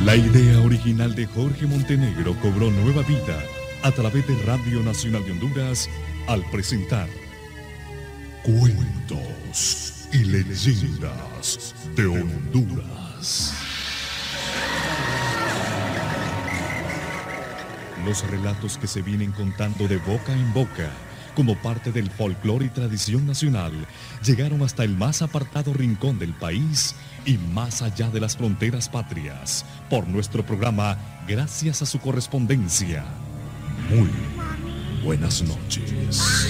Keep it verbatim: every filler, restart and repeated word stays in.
La idea original de Jorge Montenegro cobró nueva vida a través de Radio Nacional de Honduras al presentar Cuentos y Leyendas de Honduras. Los relatos que se vienen contando de boca en boca como parte del folclore y tradición nacional llegaron hasta el más apartado rincón del país y más allá de las fronteras patrias por nuestro programa gracias a su correspondencia. Muy buenas noches.